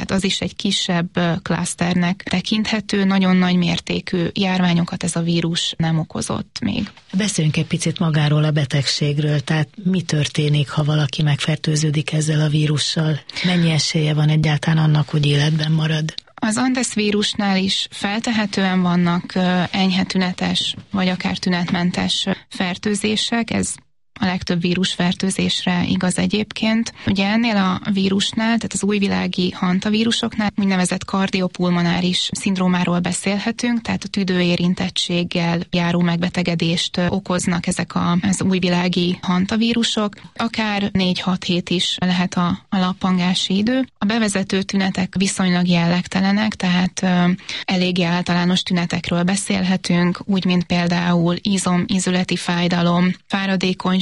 tehát az is egy kisebb klaszternek tekinthető, nagyon nagy mértékű járványokat ez a vírus nem okozott még. Beszéljünk egy picit magáról a betegségről, tehát mi történik, ha valaki megfertőződik ezzel a vírussal? Mennyi esélye van egyáltalán annak, hogy életben marad? Az Andes vírusnál is feltehetően vannak enyhe tünetes, vagy akár tünetmentes fertőzések, ez a legtöbb vírusfertőzésre igaz egyébként. Ugye ennél a vírusnál, tehát az újvilági hantavírusoknál úgynevezett kardiopulmonáris szindrómáról beszélhetünk, tehát a tüdőérintettséggel járó megbetegedést okoznak ezek az újvilági hantavírusok. Akár 4-6 hét is lehet a lappangási idő. A bevezető tünetek viszonylag jellegtelenek, tehát eléggé általános tünetekről beszélhetünk, úgy, mint például ízületi fájdalom, fáradékonyság,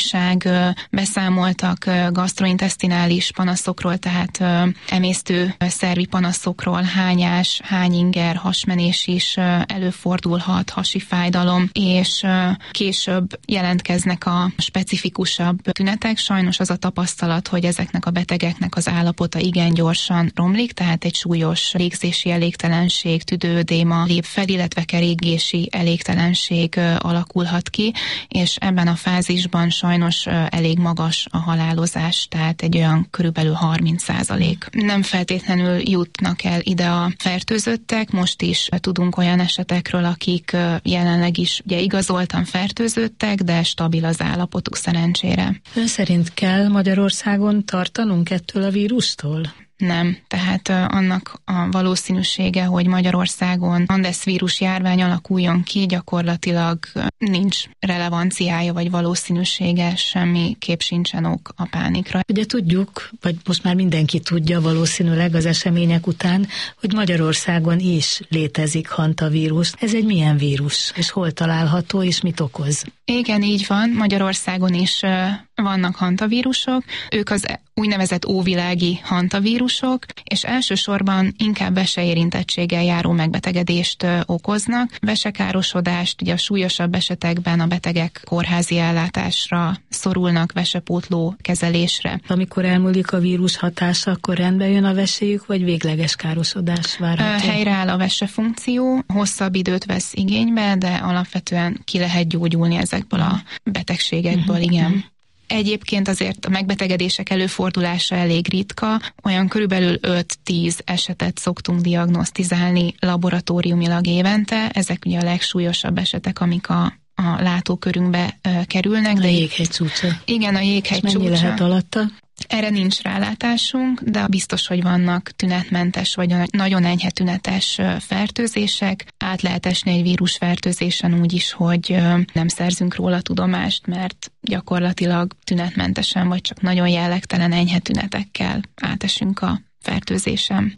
beszámoltak gastrointesztinális panaszokról, tehát emésztő szervi panaszokról, hányás, hányinger, hasmenés is előfordulhat, hasi fájdalom, és később jelentkeznek a specifikusabb tünetek. Sajnos az a tapasztalat, hogy ezeknek a betegeknek az állapota igen gyorsan romlik, tehát egy súlyos légzési elégtelenség, tüdőödéma lép fel, illetve keringési elégtelenség alakulhat ki, és ebben a fázisban sajnos elég magas a halálozás, tehát egy olyan körülbelül 30%. Nem feltétlenül jutnak el ide a fertőzöttek, most is tudunk olyan esetekről, akik jelenleg is ugye igazoltan fertőzöttek, de stabil az állapotuk szerencsére. Ön szerint kell Magyarországon tartanunk ettől a vírustól? Nem, tehát annak a valószínűsége, hogy Magyarországon Andes vírus járvány alakuljon ki, gyakorlatilag nincs relevanciája vagy valószínűsége, semmiképp sincsen ok a pánikra. Ugye tudjuk, vagy most már mindenki tudja valószínűleg az események után, hogy Magyarországon is létezik hantavírus. Ez egy milyen vírus, és hol található, és mit okoz? Igen, így van. Magyarországon is vannak hantavírusok. Ők az úgynevezett óvilági hantavírusok, és elsősorban inkább veseérintettséggel járó megbetegedést okoznak. Vesekárosodást, ugye a súlyosabb esetekben a betegek kórházi ellátásra szorulnak, vesepótló kezelésre. Amikor elmúlik a vírus hatása, akkor rendbe jön a veséjük, vagy végleges károsodás várható? Helyreáll a vesefunkció, hosszabb időt vesz igénybe, de alapvetően ki lehet gyógyulni ezekből a betegségekből, igen. Egyébként azért a megbetegedések előfordulása elég ritka, olyan körülbelül 5-10 esetet szoktunk diagnosztizálni laboratóriumilag évente, ezek ugye a legsúlyosabb esetek, amik a látókörünkbe kerülnek. A jéghegy csúcsa. Igen, a jéghegy csúcsa. Mennyi lehet alatta? Erre nincs rálátásunk, de biztos, hogy vannak tünetmentes vagy nagyon enyhe tünetes fertőzések. Át lehet esni egy vírusfertőzésen úgy is, hogy nem szerzünk róla tudomást, mert gyakorlatilag tünetmentesen vagy csak nagyon jellegtelen enyhe tünetekkel átesünk a fertőzésen.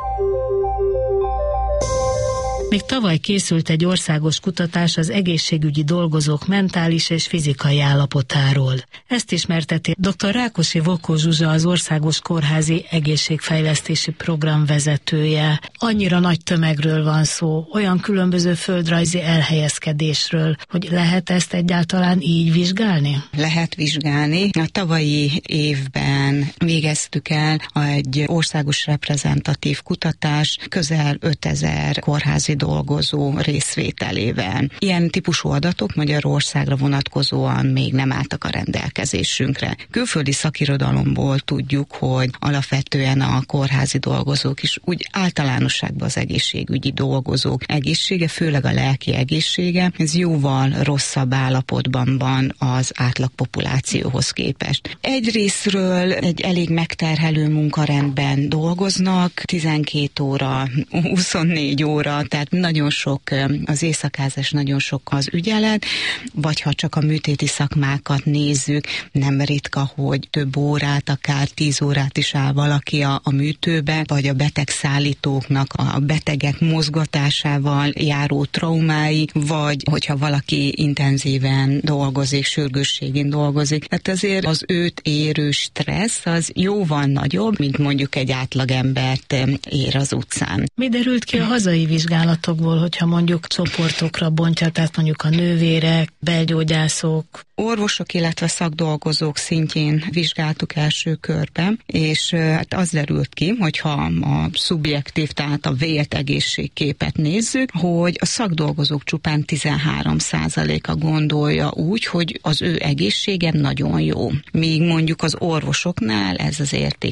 Még tavaly készült egy országos kutatás az egészségügyi dolgozók mentális és fizikai állapotáról. Ezt ismerteti dr. Rákosi Vokó Zsuzsa, az Országos Kórházi Egészségfejlesztési Program vezetője. Annyira nagy tömegről van szó, olyan különböző földrajzi elhelyezkedésről, hogy lehet ezt egyáltalán így vizsgálni? Lehet vizsgálni. A tavalyi évben végeztük el egy országos reprezentatív kutatás, közel 5000 kórházi dolgozó részvételével. Ilyen típusú adatok Magyarországra vonatkozóan még nem álltak a rendelkezésünkre. Külföldi szakirodalomból tudjuk, hogy alapvetően a kórházi dolgozók is úgy általánosságban az egészségügyi dolgozók egészsége, főleg a lelki egészsége, ez jóval rosszabb állapotban van az átlag populációhoz képest. Egyrészről egy elég megterhelő munkarendben dolgoznak, 12 óra, 24 óra, tehát nagyon sok az éjszakázás, nagyon sok az ügyelet, vagy ha csak a műtéti szakmákat nézzük, nem ritka, hogy több órát, akár 10 órát is áll valaki a műtőbe, vagy a betegszállítóknak a betegek mozgatásával járó traumái, vagy hogyha valaki intenzíven dolgozik, sürgősségén dolgozik. Tehát azért az őt érő stressz az jóval nagyobb, mint mondjuk egy átlagembert ér az utcán. Mi derült ki a hazai vizsgálat tapasztalatokból, hogyha mondjuk csoportokra bontja, tehát mondjuk a nővérek, belgyógyászok? Orvosok, illetve szakdolgozók szintjén vizsgáltuk első körben, és hát az derült ki, hogyha a szubjektív, tehát a vélt egészségképet nézzük, hogy a szakdolgozók csupán 13%-a gondolja úgy, hogy az ő egészsége nagyon jó. Míg mondjuk az orvosoknál ez az érték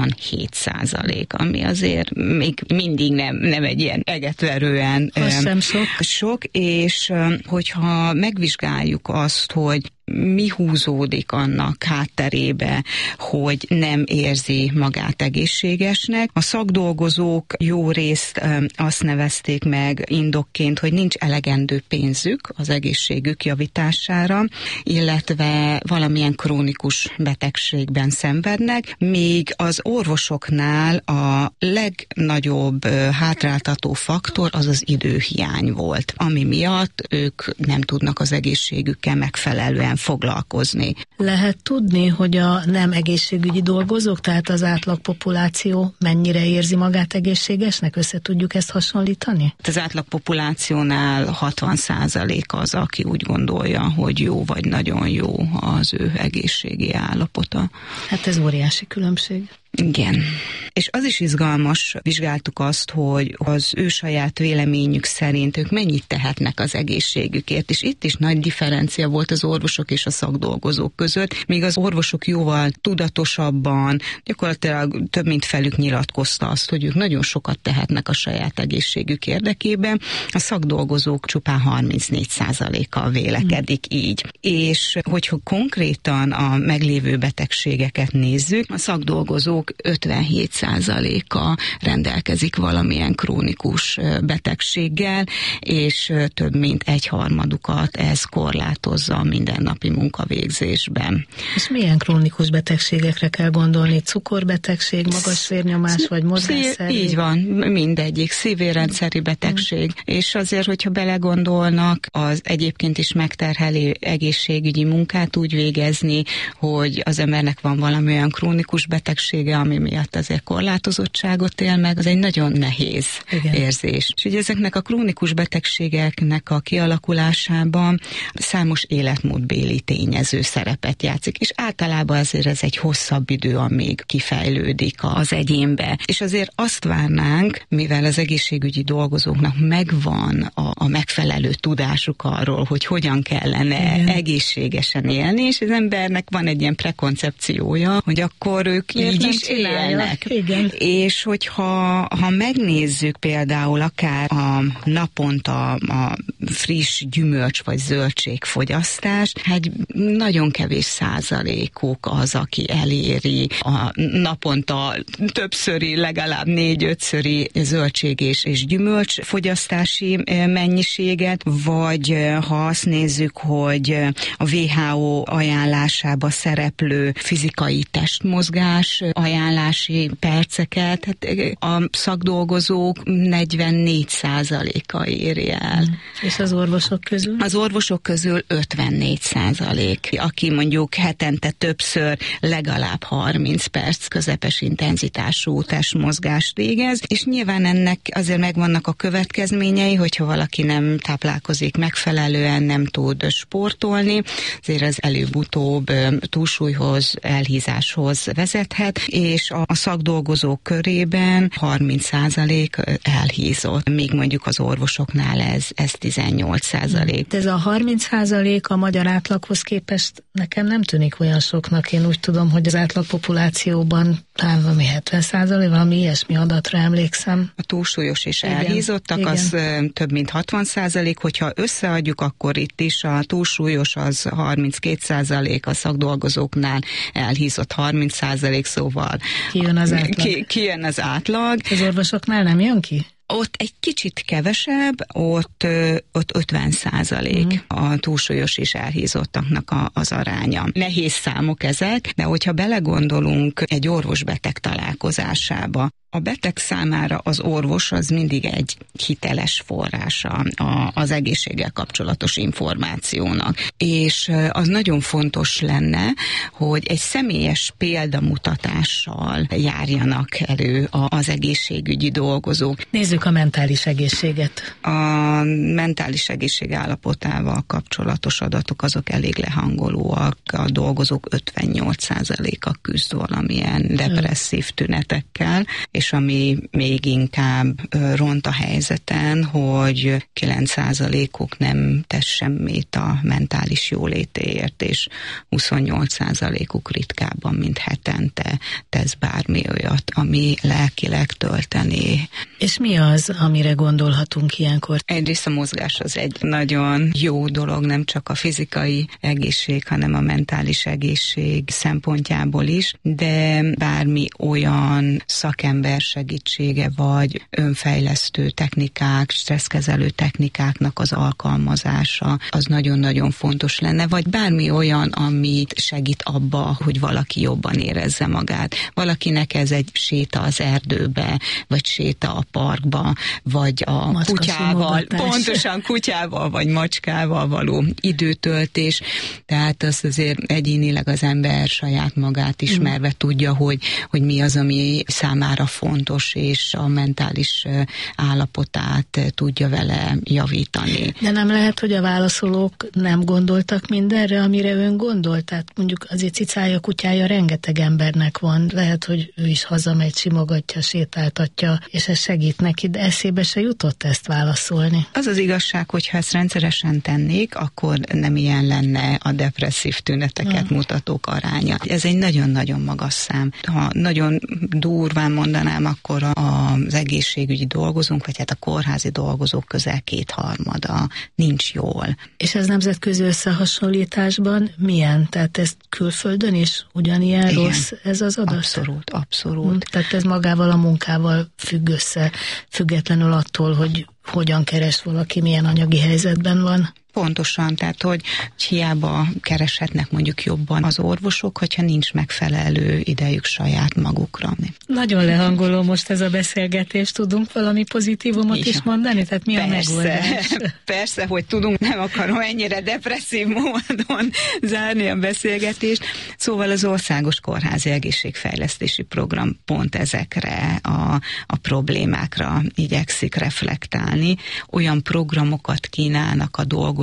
27%, ami azért még mindig nem egy ilyen egetverően sok, és hogyha megvizsgáljuk azt, hogy mi húzódik annak hátterébe, hogy nem érzi magát egészségesnek. A szakdolgozók jó részt azt nevezték meg indokként, hogy nincs elegendő pénzük az egészségük javítására, illetve valamilyen krónikus betegségben szenvednek, míg az orvosoknál a legnagyobb hátráltató faktor az az időhiány volt, ami miatt ők nem tudnak az egészségükkel megfelelően foglalkozni. Lehet tudni, hogy a nem egészségügyi dolgozók, tehát az átlagpopuláció mennyire érzi magát egészségesnek? Össze tudjuk ezt hasonlítani? Az átlagpopulációnál 60% az, aki úgy gondolja, hogy jó vagy nagyon jó az ő egészségi állapota. Hát ez óriási különbség. Igen. És az is izgalmas, vizsgáltuk azt, hogy az ő saját véleményük szerint ők mennyit tehetnek az egészségükért, és itt is nagy differencia volt az orvosok és a szakdolgozók között, míg az orvosok jóval tudatosabban, gyakorlatilag több mint felük nyilatkozta azt, hogy ők nagyon sokat tehetnek a saját egészségük érdekében, a szakdolgozók csupán 34%-kal vélekedik így. És hogyha konkrétan a meglévő betegségeket nézzük, a szakdolgozók 57%-a rendelkezik valamilyen krónikus betegséggel, és több mint 1/3 ez korlátozza a mindennapi munkavégzésben. És milyen krónikus betegségekre kell gondolni? Cukorbetegség, magas vérnyomás vagy mozgásszervi? Így van, mindegyik szívérrendszeri betegség. És azért, hogyha belegondolnak, az egyébként is megterhelő egészségügyi munkát úgy végezni, hogy az embernek van valami olyan krónikus betegsége, ami miatt azért korlátozottságot él meg, az egy nagyon nehéz érzés. És ugye ezeknek a krónikus betegségeknek a kialakulásában számos életmódbéli tényező szerepet játszik, és általában azért ez egy hosszabb idő, amíg kifejlődik az egyénbe. És azért azt várnánk, mivel az egészségügyi dolgozóknak megvan a megfelelő tudásuk arról, hogy hogyan kellene egészségesen élni, és az embernek van egy ilyen prekoncepciója, hogy akkor ők így is élnek. Igen. És hogyha megnézzük például akár a naponta a friss gyümölcs vagy zöldségfogyasztást, hát nagyon kevés százalékuk az, aki eléri a naponta többszöri, legalább 4-5-szöri zöldség és gyümölcs fogyasztási mennyiséget, vagy ha azt nézzük, hogy a WHO ajánlásába szereplő fizikai testmozgás ajánlási perceket, hát a szakdolgozók 44%-a éri el. És az orvosok közül? Az orvosok közül 54%, aki mondjuk hetente többször legalább 30 perc közepes intenzitású testmozgást végez, és nyilván ennek azért megvannak a következményei, hogyha valaki nem táplálkozik megfelelően, nem tud sportolni, azért ez előbb-utóbb túlsúlyhoz, elhízáshoz vezethet, és a szakdolgozók körében 30% elhízott, míg mondjuk az orvosoknál ez 18%. Ez a 30% a magyar átlaghoz képest nekem nem tűnik olyan soknak. Én úgy tudom, hogy az átlagpopulációban talán valami 70%, valami ilyesmi adatra emlékszem. A túlsúlyos és elhízottak, az több mint 60%, hogyha összeadjuk, akkor itt is a túlsúlyos az 32%, a szakdolgozóknál elhízott 30%, szóval kijön az átlag. Kijön az átlag. Az orvosoknál nem jön ki? Ott egy kicsit kevesebb, ott 50% a túlsúlyos és elhízottaknak az aránya. Nehéz számok ezek, de hogyha belegondolunk egy orvos-beteg találkozásába, A beteg számára az orvos az mindig egy hiteles forrása az egészséggel kapcsolatos információnak. És az nagyon fontos lenne, hogy egy személyes példamutatással járjanak elő az egészségügyi dolgozók. Nézzük a mentális egészséget. A mentális egészség állapotával kapcsolatos adatok azok elég lehangolóak. A dolgozók 58%-a küzd valamilyen depresszív tünetekkel, és ami még inkább ront a helyzeten, hogy 9%-uk nem tesz semmit a mentális jólétéért, és 28%-uk ritkábban, mint hetente tesz bármi olyat, ami lelkileg töltené. És mi az, amire gondolhatunk ilyenkor? Egyrészt a mozgás az egy nagyon jó dolog, nem csak a fizikai egészség, hanem a mentális egészség szempontjából is, de bármi olyan szakember segítsége, vagy önfejlesztő technikák, stresszkezelő technikáknak az alkalmazása, az nagyon-nagyon fontos lenne, vagy bármi olyan, amit segít abba, hogy valaki jobban érezze magát. Valakinek ez egy séta az erdőbe, vagy séta a parkba, vagy a kutyával, pontosan kutyával, vagy macskával való időtöltés. Tehát az azért egyénileg az ember saját magát ismerve tudja, hogy mi az, ami számára fontos, és a mentális állapotát tudja vele javítani. De nem lehet, hogy a válaszolók nem gondoltak mindenre, amire ön gondolt? Tehát mondjuk azért cicája, kutyája rengeteg embernek van. Lehet, hogy ő is hazamegy, simogatja, sétáltatja, és ez segít neki, de eszébe se jutott ezt válaszolni. Az az igazság, hogy ha ezt rendszeresen tennék, akkor nem ilyen lenne a depresszív tüneteket mutatók aránya. Ez egy nagyon-nagyon magas szám. Ha nagyon durván mondanám, akkor az egészségügyi dolgozók, vagy hát a kórházi dolgozók közel 2/3 nincs jól. És ez nemzetközi összehasonlításban milyen? Tehát ez külföldön is ugyanilyen rossz ez az adat? Abszolút. Tehát ez magával a munkával függ össze, függetlenül attól, hogy hogyan keres valaki, milyen anyagi helyzetben van. Pontosan, tehát hogy hiába kereshetnek mondjuk jobban az orvosok, hogyha nincs megfelelő idejük saját magukra. Nagyon lehangoló most ez a beszélgetés, tudunk valami pozitívumot is mondani? Tehát mi a megoldás? Persze, hogy tudunk, nem akarom ennyire depresszív módon zárni a beszélgetést. Szóval az Országos Kórházi Egészségfejlesztési Program pont ezekre a problémákra igyekszik reflektálni. Olyan programokat kínálnak a dolgozóknak,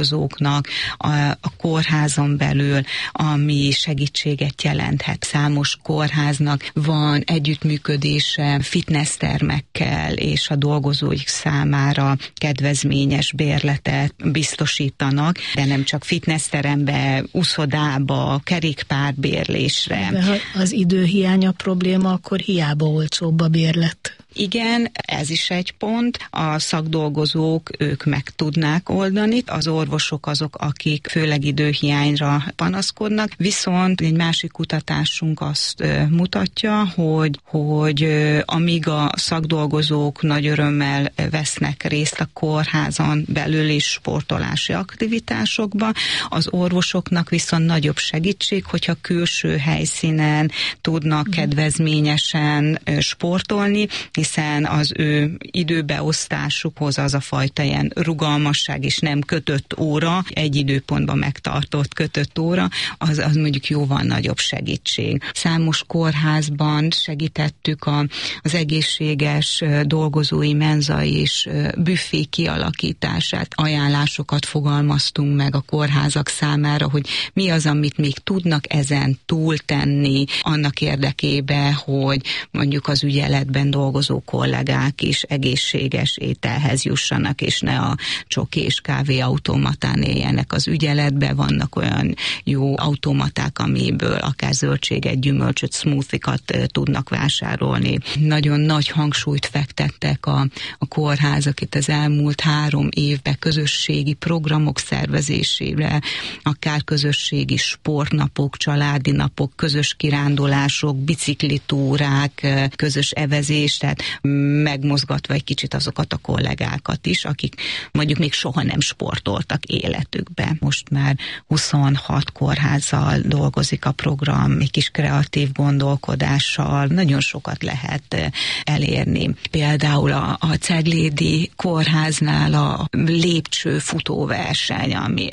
a kórházon belül, ami segítséget jelenthet. Számos kórháznak van együttműködése fitnesstermekkel, és a dolgozóik számára kedvezményes bérletet biztosítanak, de nem csak fitnessterembe, uszodába, kerékpárbérlésre. De ha az időhiány a probléma, akkor hiába olcsóbb a bérlet. Igen, ez is egy pont. A szakdolgozók, ők meg tudnák oldani. Az orvosok azok, akik főleg időhiányra panaszkodnak. Viszont egy másik kutatásunk azt mutatja, hogy amíg a szakdolgozók nagy örömmel vesznek részt a kórházon belül is sportolási aktivitásokba, az orvosoknak viszont nagyobb segítség, hogyha külső helyszínen tudnak kedvezményesen sportolni, hiszen az ő időbeosztásukhoz az a fajta ilyen rugalmasság és nem kötött óra, egy időpontban megtartott kötött óra, az mondjuk jóval nagyobb segítség. Számos kórházban segítettük az egészséges dolgozói menza és büffé kialakítását. Ajánlásokat fogalmaztunk meg a kórházak számára, hogy mi az, amit még tudnak ezen túltenni annak érdekében, hogy mondjuk az ügyeletben dolgozó kollégák is egészséges ételhez jussanak, és ne a csoki és kávéautomatán éljenek az ügyeletbe. Vannak olyan jó automaták, amiből akár zöldséget, gyümölcsöt, smoothie-kat tudnak vásárolni. Nagyon nagy hangsúlyt fektettek a kórházak itt az elmúlt 3 évben közösségi programok szervezésére, akár közösségi sportnapok, családi napok, közös kirándulások, biciklitúrák, közös evezés, tehát megmozgatva egy kicsit azokat a kollégákat is, akik mondjuk még soha nem sportoltak életükben. Most már 26 kórházzal dolgozik a program, egy kis kreatív gondolkodással, nagyon sokat lehet elérni. Például a Ceglédi kórháznál a lépcső futóverseny, ami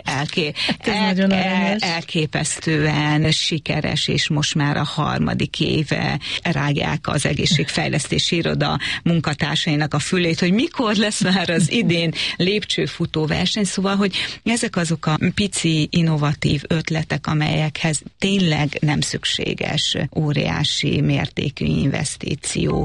elképesztően sikeres, és most már a 3. éve rágják az egészségfejlesztési iroda munkatársainak a fülét, hogy mikor lesz már az idén lépcsőfutó verseny, szóval, hogy ezek azok a pici, innovatív ötletek, amelyekhez tényleg nem szükséges óriási mértékű investíció.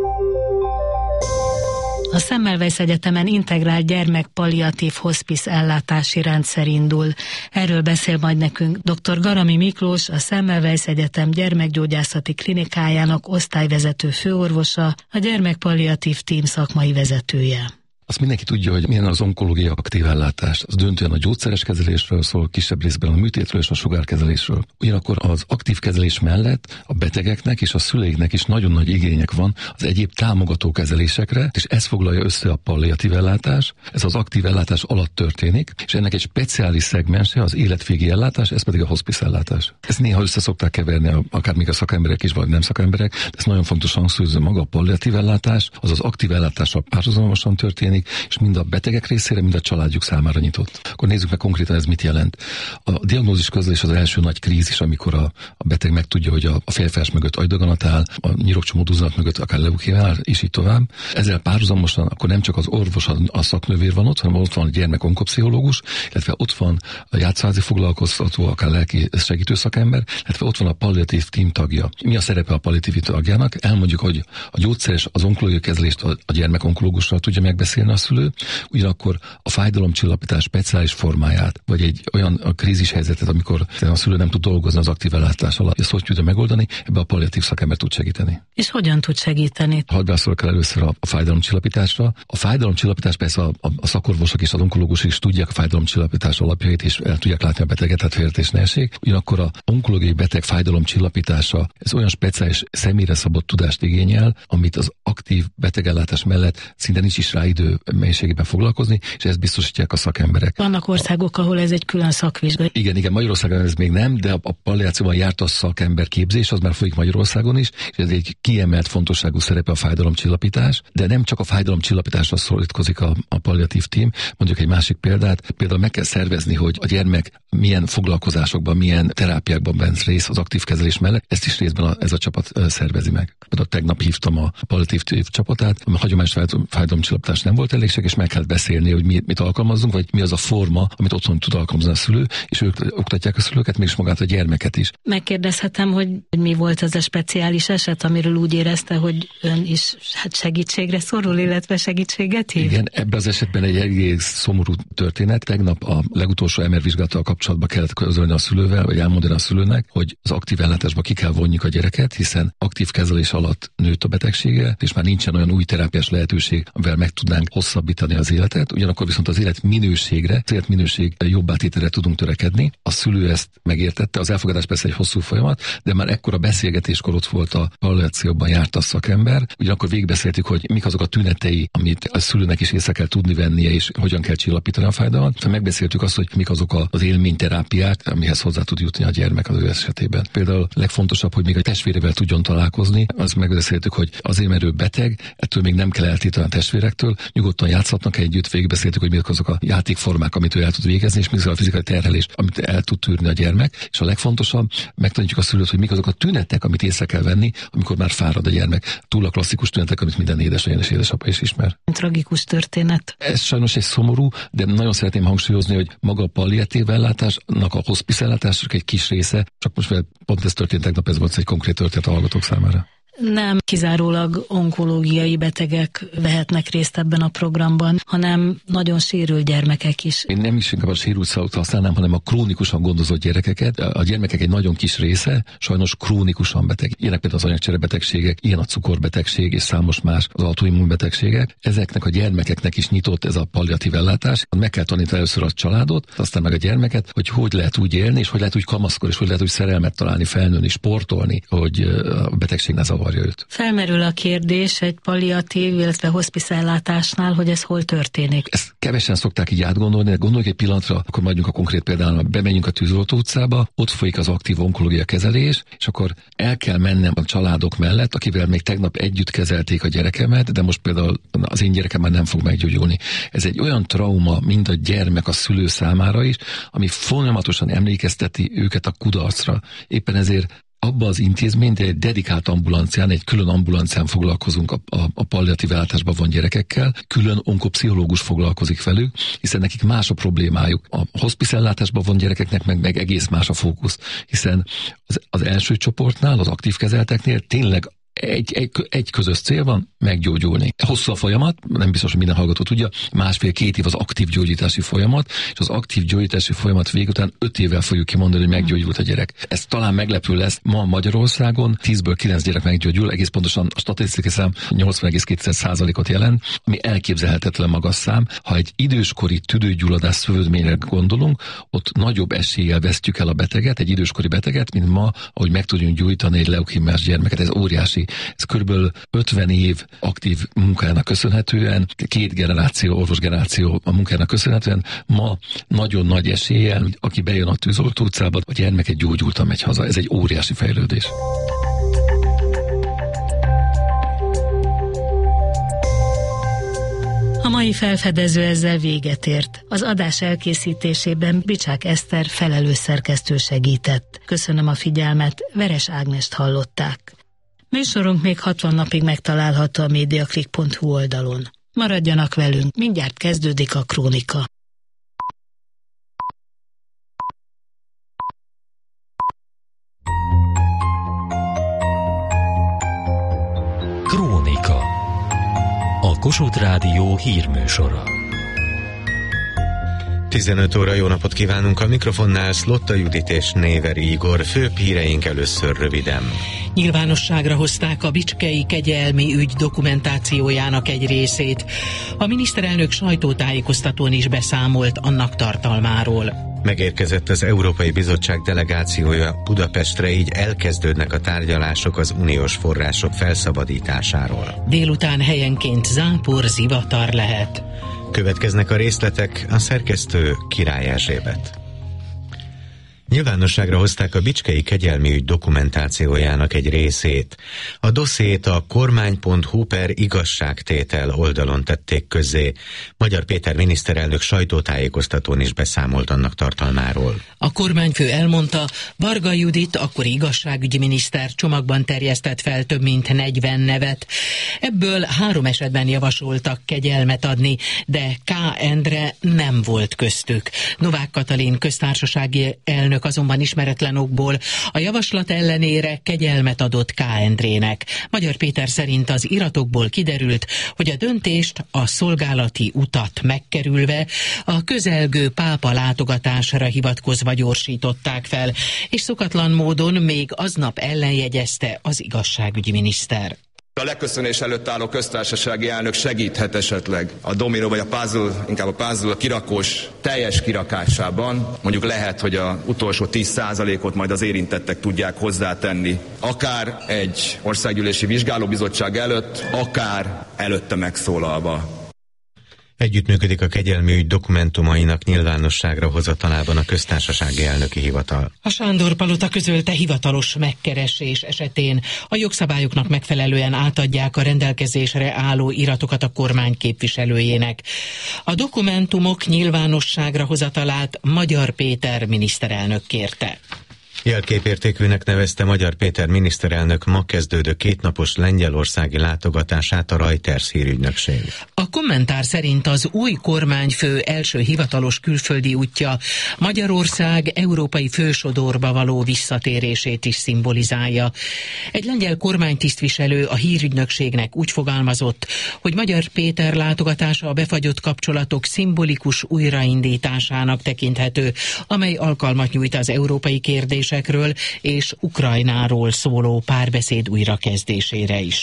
A Semmelweis Egyetemen integrált gyermekpalliatív hospice ellátási rendszer indul. Erről beszél majd nekünk dr. Garami Miklós, a Semmelweis Egyetem gyermekgyógyászati klinikájának osztályvezető főorvosa, a gyermekpalliatív tím szakmai vezetője. Azt mindenki tudja, hogy milyen az onkológiai aktív ellátás. Az döntően a gyógyszeres kezelésről szól, kisebb részben a műtétről és a sugárkezelésről. Ugyanakkor az aktív kezelés mellett a betegeknek és a szüleiknek is nagyon nagy igények van az egyéb támogató kezelésekre, és ez foglalja össze a palliatív ellátás. Ez az aktív ellátás alatt történik, és ennek egy speciális szegmense az életvégi ellátás, ez pedig a hospice ellátás. Ezt néha össze szokták keverni, akár még a szakemberek is, vagy nem szakemberek, de ez nagyon fontos hangsúlyozni, maga a palliatív ellátás, az az aktív ellátással párhuzamosan történik, és mind a betegek részére, mind a családjuk számára nyitott. Akkor nézzük meg konkrétan, ez mit jelent. A diagnózis közlés az első nagy krízis, amikor a beteg megtudja, hogy a fejfás mögött agydaganat áll, a nyirokcsomó duzzanat mögött akár leukémia áll, és így tovább. Ezzel párhuzamosan akkor nem csak az orvos, a szaknövér van ott, hanem ott van a gyermekonkopszichológus, illetve ott van a játszóházi foglalkoztató, akár lelki segítő szakember, illetve ott van a palliatív tím tagja. Mi a szerepe a palliatív tagjának? Elmondjuk, hogy a gyógyszeres, az onkológiai kezelést a gyermekonkológusra tudja megbeszélni a szülő, ugyanakkor a fájdalomcsillapítás speciális formáját, vagy egy olyan krízis helyzetet, amikor a szülő nem tud dolgozni az aktív ellátás alatt, ezt hogy tudja megoldani, ebbe a palliatív szakember tud segíteni. És hogyan tud segíteni? Hadd válaszolok el először a fájdalomcsillapításra. A fájdalomcsillapítás persze a szakorvosok és az onkológusok is tudják a fájdalomcsillapítás alapjait, és el tudják látni a beteget, tehát féltés ne essék. Ugyanakkor a onkológiai beteg fájdalomcsillapítása, ez olyan speciális személyre szabott tudást igényel, amit az aktív betegellátás mellett szinte nincs is rá idő mennyiségében foglalkozni, és ezt biztosítják a szakemberek. Vannak országok, ahol ez egy külön szakvizsga. Igen, Magyarországon ez még nem, de a palliációban járt a szakember képzés, az már folyik Magyarországon is, és ez egy kiemelt fontosságú szerepe a fájdalomcsillapítás, de nem csak a fájdalomcsillapításra szorítkozik a palliatív tím. Mondjuk egy másik példát, például meg kell szervezni, hogy a gyermek milyen foglalkozásokban, milyen terápiákban vesz részt az aktív kezelés mellett, ezt is részben ez a csapat szervezi meg. Például tegnap hívtam a palliatív tím csapatát, a hagyományos fájdalomcsillapítás nem volt elég, és meg kell beszélni, hogy mit alkalmazzunk, vagy mi az a forma, amit otthon tud alkalmazni a szülő, és ők oktatják a szülőket, mégis magát a gyermeket is. Megkérdezhetem, hogy mi volt az a speciális eset, amiről úgy érezte, hogy ön is segítségre szorul, illetve segítséget hív? Igen, ebben az esetben egy egész szomorú történet. Tegnap a legutolsó MR vizsgálattal kapcsolatban kellett közölni a szülővel, vagy elmondani a szülőnek, hogy az aktív ellátásba ki kell vonjuk a gyereket, hiszen aktív kezelés alatt nőtt a betegsége, és már nincsen olyan új terápiás lehetőség, amivel meg tudnánk hosszabbítani az életet, ugyanakkor viszont az életminőségre, az életminőség jobbá tételre tudunk törekedni. A szülő ezt megértette, az elfogadás persze egy hosszú folyamat, de már ekkor a beszélgetéskor ott volt a palliációban járt a szakember, ugyanakkor végigbeszéltük, hogy mik azok a tünetei, amit a szülőnek is észre kell tudni vennie, és hogyan kell csillapítani a fájdalmat. Megbeszéltük azt, hogy mik azok az élményterápiák, amihez hozzá tud jutni a gyermek az ő esetében. Például legfontosabb, hogy még a testvérével tudjon találkozni, azt megbeszéltük, hogy azért, mert ő beteg, ettől még nem kell eltiltani a testvérektől, nyugodtan játszhatnak együtt, végigbeszéltük, hogy mik azok a játékformák, amit ő el tud végezni, és mik azok a fizikai terhelés, amit el tud tűrni a gyermek. És a legfontosabb, megtanítjuk a szülőt, hogy mik azok a tünetek, amit észre kell venni, amikor már fárad a gyermek. Túl a klasszikus tünetek, amit minden édesanyja és édesapa is ismer. Tragikus történet. Ez sajnos egy szomorú, de nagyon szeretném hangsúlyozni, hogy maga a palliatív ellátásnak a hospice ellátásnak egy kis része, csak most pont ez történt tegnap, ez volt egy konkrét történet a hallgatók számára. Nem kizárólag onkológiai betegek vehetnek részt ebben a programban, hanem nagyon sérült gyermekek is. Én nem is inkább a sérült szót használnám, hanem a krónikusan gondozott gyerekeket. A gyermekek egy nagyon kis része sajnos krónikusan beteg. Ilyenek például az anyagcserebetegségek, ilyen a cukorbetegség és számos más az autoimmunbetegségek. Ezeknek a gyermekeknek is nyitott ez a palliatív ellátás. Meg kell tanítani először a családot, aztán meg a gyermeket, hogy lehet úgy élni, és hogy lehet úgy kamaszkodni, és hogy lehet úgy szerelmet találni, felnőni, sportolni, hogy a betegség ne zavarja. zavarja őt. Felmerül a kérdés egy palliatív, illetve hospice ellátásnál, hogy ez hol történik. Ezt kevesen szokták így átgondolni, de gondoljuk egy pillanatra, akkor maradjunk a konkrét példánál, bemegyünk a Tűzoltó utcába, ott folyik az aktív onkológia kezelés, és akkor el kell mennem a családok mellett, akivel még tegnap együtt kezelték a gyerekemet, de most például az én gyerekem már nem fog meggyógyulni. Ez egy olyan trauma mind a gyermek, a szülő számára is, ami folyamatosan emlékezteti őket a kudarcra. Éppen ezért abban az intézményben egy dedikált ambulancián, egy külön ambulancián foglalkozunk a palliatív ellátásban van gyerekekkel, külön onkopszichológus foglalkozik velük, hiszen nekik más a problémájuk. A hospice ellátásban van gyerekeknek meg egész más a fókusz, hiszen az első csoportnál, az aktív kezelteknél tényleg egy közös cél van, meggyógyulni. Hosszú a folyamat, nem biztos, hogy minden hallgató tudja, 1,5-2 év az aktív gyógyítási folyamat, és az aktív gyógyítási folyamat végig után 5 évvel fogjuk kimondani, hogy meggyógyult a gyerek. Ez talán meglepő lesz, ma Magyarországon 10-ből 9 gyerek meggyógyul, egész pontosan a statisztikai szám 80,2%-ot jelent, ami elképzelhetetlen magas szám. Ha egy időskori tüdőgyulladás szövődményre gondolunk, ott nagyobb eséllyel vesztjük el a beteget, egy időskori beteget, mint ma, ahogy meg tudjunk gyógyítani egy leukémiás gyermeket. Ez óriási. Ez körülbelül 50 év aktív munkájának köszönhetően, 2 generáció, orvosgeneráció a munkájának köszönhetően ma nagyon nagy eséllyel, aki bejön a Tűzoltó utcába, a gyermeket gyógyultan megy haza. Ez egy óriási fejlődés. A mai felfedező ezzel véget ért. Az adás elkészítésében Bicsák Eszter felelős szerkesztő segített. Köszönöm a figyelmet, Veres Ágnest hallották. Műsorunk még 60 napig megtalálható a mediaclick.hu oldalon. Maradjanak velünk, mindjárt kezdődik a Krónika. Krónika. A Kossuth Rádió hírműsora. 15 óra, jó napot kívánunk, a mikrofonnál Szlotta Judit és Néveri Igor. Főbb híreink először röviden. Nyilvánosságra hozták a bicskei kegyelmi ügy dokumentációjának egy részét. A miniszterelnök sajtótájékoztatón is beszámolt annak tartalmáról. Megérkezett az Európai Bizottság delegációja Budapestre, így elkezdődnek a tárgyalások az uniós források felszabadításáról. Délután helyenként zápor, zivatar lehet. Következnek a részletek, a szerkesztő Király Erzsébet. Nyilvánosságra hozták a bicskei kegyelmi ügy dokumentációjának egy részét. A dossziét a kormány.hu/igazságtétel oldalon tették közzé. Magyar Péter miniszterelnök sajtótájékoztatón is beszámolt annak tartalmáról. A kormányfő elmondta, Varga Judit, akkori igazságügyi miniszter csomagban terjesztett fel több mint 40 nevet. Ebből 3 esetben javasoltak kegyelmet adni, de K. Endre nem volt köztük. Novák Katalin köztársasági elnök azonban ismeretlen okból a javaslat ellenére kegyelmet adott K. Endrének. Magyar Péter szerint az iratokból kiderült, hogy a döntést a szolgálati utat megkerülve a közelgő pápa látogatásra hivatkozva gyorsították fel, és szokatlan módon még aznap ellenjegyezte az igazságügyi miniszter. A leköszönés előtt álló köztársasági elnök segíthet esetleg a dominó vagy a puzzle, inkább a puzzle kirakós teljes kirakásában. Mondjuk lehet, hogy az utolsó 10%-ot majd az érintettek tudják hozzátenni. Akár egy országgyűlési vizsgálóbizottság előtt, akár előtte megszólalva. Együttműködik a kegyelmi ügy dokumentumainak nyilvánosságra hozatalában a köztársasági elnöki hivatal. A Sándor Palota közölte, hivatalos megkeresés esetén a jogszabályoknak megfelelően átadják a rendelkezésre álló iratokat a kormány képviselőjének. A dokumentumok nyilvánosságra hozatalát Magyar Péter miniszterelnök kérte. Jelképértékűnek nevezte Magyar Péter miniszterelnök ma kezdődő 2 napos lengyelországi látogatását a Reuters hírügynökség. A kommentár szerint az új kormányfő első hivatalos külföldi útja Magyarország európai fősodorba való visszatérését is szimbolizálja. Egy lengyel kormánytisztviselő a hírügynökségnek úgy fogalmazott, hogy Magyar Péter látogatása a befagyott kapcsolatok szimbolikus újraindításának tekinthető, amely alkalmat nyújt az európai kérdés és Ukrajnáról szóló párbeszéd újrakezdésére is.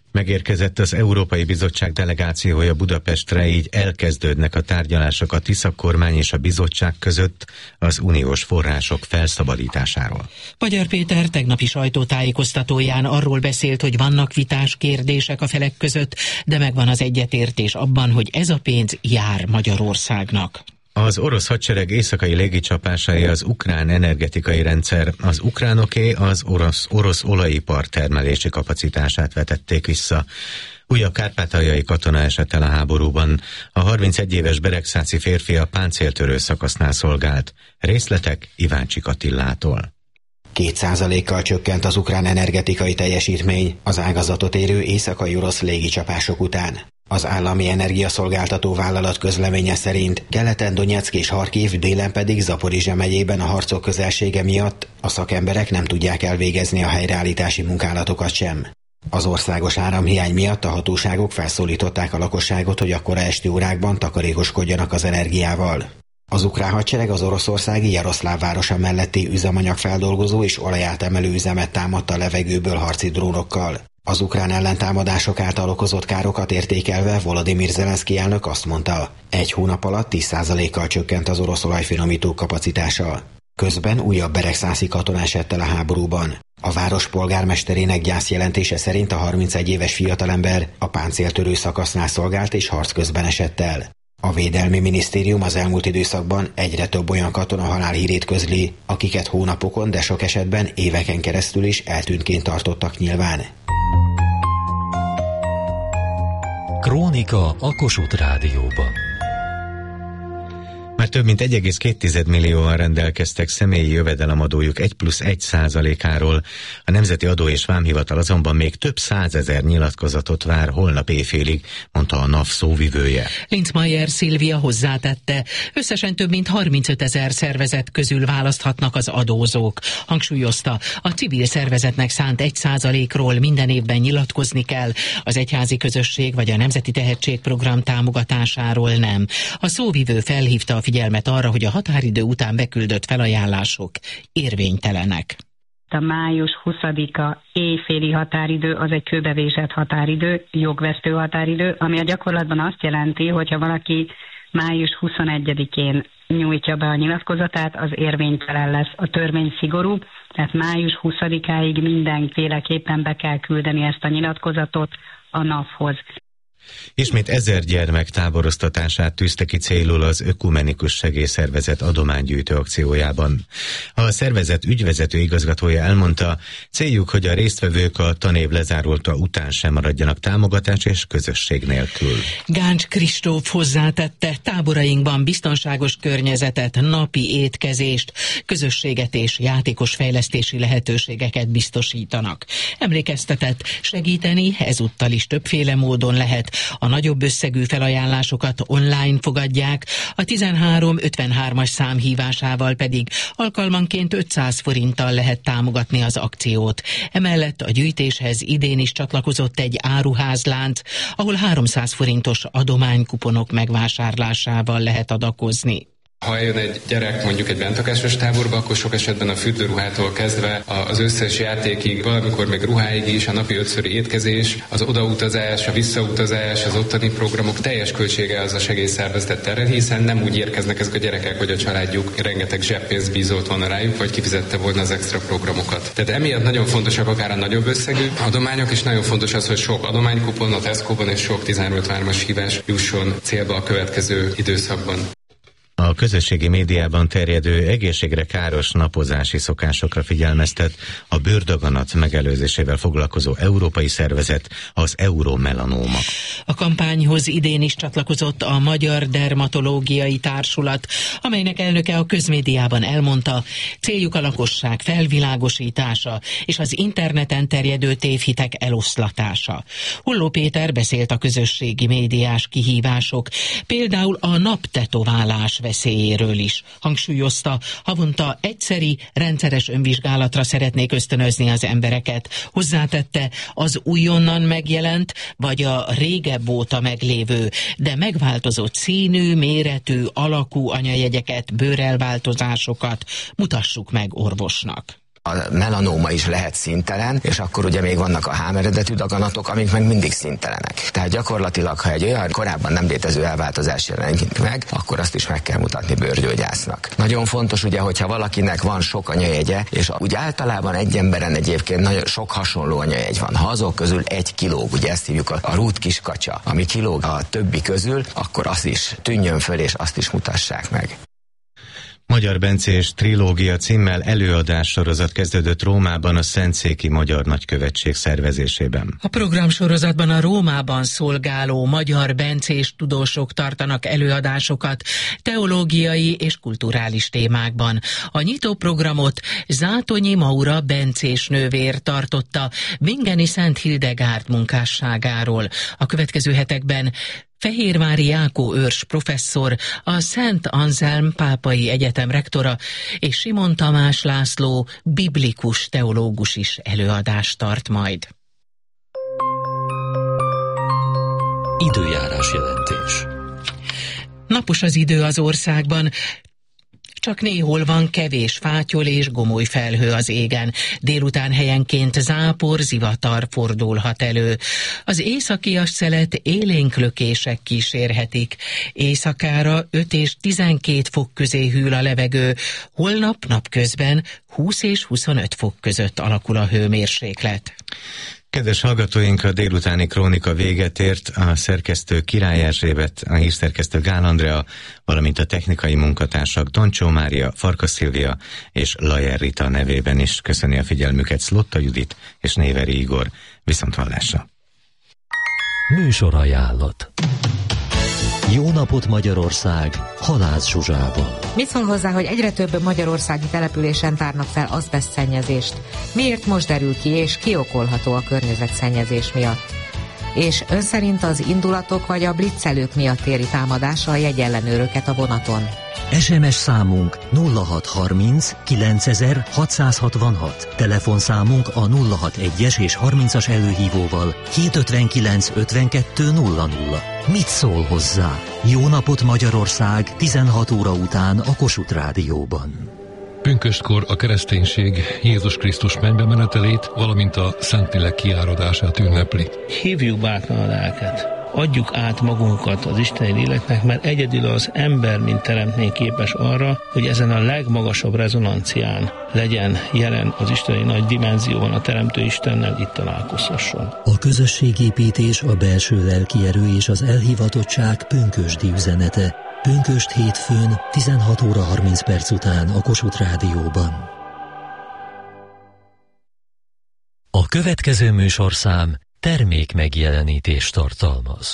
Megérkezett az Európai Bizottság delegációja Budapestre, így elkezdődnek a tárgyalások a Tisza kormány és a bizottság között az uniós források felszabadításáról. Magyar Péter tegnapi sajtótájékoztatóján arról beszélt, hogy vannak vitás kérdések a felek között, de megvan az egyetértés abban, hogy ez a pénz jár Magyarországnak. Az orosz hadsereg éjszakai légicsapásai az ukrán energetikai rendszer, az ukránoké az orosz olajipar termelési kapacitását vetették vissza. Újabb kárpátaljai katona esett el a háborúban. A 31 éves beregszáci férfi a páncéltörő szakasznál szolgált. Részletek Iváncsik Attillától. 2%-kal csökkent az ukrán energetikai teljesítmény az ágazatot érő éjszakai orosz légicsapások után. Az állami energiaszolgáltató vállalat közleménye szerint keleten Donyeck és Harkiv, délen pedig Zaporizsja megyében a harcok közelsége miatt a szakemberek nem tudják elvégezni a helyreállítási munkálatokat sem. Az országos áramhiány miatt a hatóságok felszólították a lakosságot, hogy a kora esti órákban takarékoskodjanak az energiával. Az ukrán hadsereg az oroszországi Jaroszláv városa melletti üzemanyagfeldolgozó és olajátemelő üzemet támadta a levegőből harci drónokkal. Az ukrán ellentámadások által okozott károkat értékelve Volodymyr Zelenszky elnök azt mondta, 1 hónap alatt 10%-kal csökkent az orosz olajfinomító kapacitása. Közben újabb beregszászi katona esett el a háborúban. A város polgármesterének gyászjelentése szerint a 31 éves fiatalember a páncéltörő szakasznál szolgált és harc közben esett el. A Védelmi Minisztérium az elmúlt időszakban egyre több olyan katona halálhírét közli, akiket hónapokon, de sok esetben éveken keresztül is eltűntként tartottak nyilván. Krónika a Kossuth Rádióban. Már több mint 1,2 millióan rendelkeztek személyi jövedelemadójuk 1+1%-áról. A Nemzeti Adó és Vámhivatal azonban még több 100 000 nyilatkozatot vár holnap éjfélig, mondta a NAV szóvivője. Linzmeier Szilvia hozzátette, összesen több mint 35 000 szervezet közül választhatnak az adózók. Hangsúlyozta, a civil szervezetnek szánt 1%-ról minden évben nyilatkozni kell, az egyházi közösség vagy a Nemzeti Tehetségprogram támogatásáról nem. A szóvivő felhívta a figyelmet arra, hogy a határidő után beküldött felajánlások érvénytelenek. A május 20-a éjféli határidő az egy kőbevésett határidő, jogvesztő határidő, ami a gyakorlatban azt jelenti, hogyha valaki május 21-én nyújtja be a nyilatkozatát, az érvénytelen lesz. A törvény szigorú, tehát május 20-áig mindenféleképpen be kell küldeni ezt a nyilatkozatot a NAV-hoz. Ismét 1000 gyermek táboroztatását tűzte ki célul az Ökumenikus Segélyszervezet adománygyűjtő akciójában. A szervezet ügyvezető igazgatója elmondta, céljuk, hogy a résztvevők a tanév lezárulta után sem maradjanak támogatás és közösség nélkül. Gáncs Kristóf hozzátette, táborainkban biztonságos környezetet, napi étkezést, közösséget és játékos fejlesztési lehetőségeket biztosítanak. Emlékeztetett, segíteni ezúttal is többféle módon lehet. A nagyobb összegű felajánlásokat online fogadják, a 1353-as szám hívásával pedig alkalmanként 500 forinttal lehet támogatni az akciót. Emellett a gyűjtéshez idén is csatlakozott egy áruházlánc, ahol 300 forintos adománykuponok megvásárlásával lehet adakozni. Ha jön egy gyerek mondjuk egy bentlakásos táborba, akkor sok esetben a fürdőruhától kezdve az összes játékig, valamikor még ruháig is, a napi 5-szöri étkezés, az odautazás, a visszautazás, az ottani programok teljes költsége az a segélyszervezet terhel, hiszen nem úgy érkeznek ezek a gyerekek, hogy a családjuk rengeteg zseppénzt bízolt volna rájuk, vagy kifizette volna az extra programokat. Tehát emiatt nagyon fontosak akár a nagyobb összegű adományok, és nagyon fontos az, hogy sok adománykupon a Tesco-ban és sok 1353-as hívás jusson célba a következő időszakban. A közösségi médiában terjedő egészségre káros napozási szokásokra figyelmeztet a bőrdaganat megelőzésével foglalkozó európai szervezet, az Euromelanoma. A kampányhoz idén is csatlakozott a Magyar Dermatológiai Társulat, amelynek elnöke a közmédiában elmondta, céljuk a lakosság felvilágosítása és az interneten terjedő tévhitek eloszlatása. Holló Péter beszélt a közösségi médiás kihívások, például a naptetoválás veszélyéről is. Hangsúlyozta, havonta egyszeri, rendszeres önvizsgálatra szeretnék ösztönözni az embereket. Hozzátette, az újonnan megjelent, vagy a régebb óta meglévő, de megváltozott színű, méretű, alakú anyajegyeket, bőrelváltozásokat mutassuk meg orvosnak. A melanóma is lehet színtelen, és akkor ugye még vannak a H eredetű daganatok, amik meg mindig színtelenek. Tehát gyakorlatilag, ha egy olyan korábban nem létező elváltozás jelenik meg, akkor azt is meg kell mutatni bőrgyógyásznak. Nagyon fontos ugye, hogyha valakinek van sok anyajegye, és úgy általában egy emberen egyébként nagyon sok hasonló anyajegy van. Ha azok közül egy kilóg, ugye ezt hívjuk a rút kiskacsa, ami kilóg a többi közül, akkor az is tűnjön föl, és azt is mutassák meg. Magyar Bencés trilógia címmel előadássorozat kezdődött Rómában a Szentszéki Magyar Nagykövetség szervezésében. A programsorozatban a Rómában szolgáló magyar bencés tudósok tartanak előadásokat teológiai és kulturális témákban. A nyitóprogramot Zátonyi Maura bencés nővér tartotta Vingeni Szent Hildegárd munkásságáról. A következő hetekben Fehérvári Jákó őrs professzor, a Szent Anzelm Pápai Egyetem rektora és Simon Tamás László biblikus teológus is előadást tart majd. Időjárás jelentés. Napos az idő az országban, csak néhol van kevés fátyol és gomoly felhő az égen. Délután helyenként zápor, zivatar fordulhat elő. Az északi szelet élénk lökések kísérhetik. Éjszakára 5 és 12 fok közé hűl a levegő. Holnap napközben 20 és 25 fok között alakul a hőmérséklet. Kedves hallgatóink, a délutáni krónika véget ért. A szerkesztő Király Erzsébet, a hírszerkesztő Gál Andrea, valamint a technikai munkatársak Doncsó Mária, Farkas Szilvia és Lajer Rita nevében is köszöni a figyelmüket Szlotta Judit és Néveri Igor. Viszonthallásra! Műsorajánlat. Jó napot Magyarország, Halász Zsuzsával. Mit szól hozzá, hogy egyre több magyarországi településen tárnak fel azbesztszennyezést? Miért most derül ki, és ki okolható a környezetszennyezés miatt? És ön szerint az indulatok vagy a blitzelők miatt éri támadásra a jegyellenőröket a vonaton? SMS számunk 0630 9666. Telefonszámunk a 061-es és 30-as előhívóval 759 52 00. Mit szól hozzá? Jó napot Magyarország 16 óra után a Kossuth Rádióban. Pünköstkor a kereszténység Jézus Krisztus mennybe menetelét, valamint a Szentlélek kiáradását ünnepli. Hívjuk bátran a lelket. Adjuk át magunkat az isteni léleknek, mert egyedül az ember, mint teremtmény képes arra, hogy ezen a legmagasabb rezonancián legyen jelen az isteni nagy dimenzióban a Teremtő Istennel, itt találkozhasson. A közösségépítés, a belső lelki erő és az elhivatottság pünkösdi üzenete. Pünkösd hétfőn 16 óra 30 perc után a Kossuth Rádióban. A következő műsorszám termék megjelenítést tartalmaz.